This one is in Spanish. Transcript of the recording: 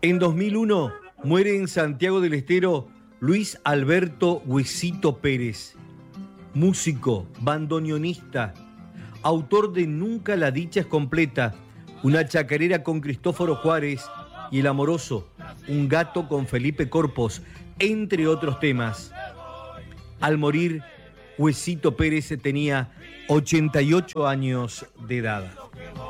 En 2001 muere en Santiago del Estero Luis Alberto Huesito Pérez, músico, bandoneonista, autor de Nunca la dicha es completa, una chacarera con Cristóforo Juárez y El amoroso, un gato con Felipe Corpos, entre otros temas. Al morir, Huesito Pérez tenía 88 años de edad.